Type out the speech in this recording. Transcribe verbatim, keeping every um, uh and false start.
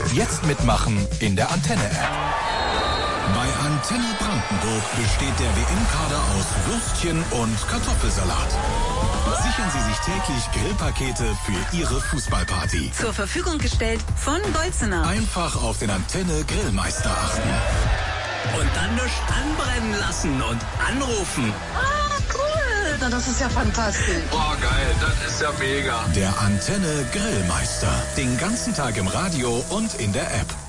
Jetzt mitmachen in der Antenne-App. Bei Antenne Brandenburg besteht der W M-Kader aus Würstchen und Kartoffelsalat. Sichern Sie sich täglich Grillpakete für Ihre Fußballparty. Zur Verfügung gestellt von Bolzener. Einfach auf den Antenne Grillmeister achten. Und dann nicht anbrennen lassen und anrufen. Ah, cool. Na, das ist ja fantastisch. Boah, geil, das ist ja mega. Der Antenne Grillmeister. Den ganzen Tag im Radio und in der App.